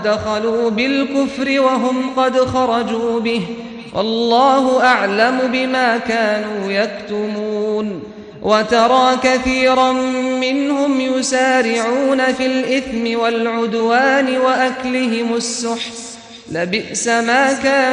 دخلوا بالكفر وهم قد خرجوا به والله أعلم بما كانوا يكتمون وترى كثيرا منهم يسارعون في الإثم والعدوان وأكلهم السحت لبئس ما كانوا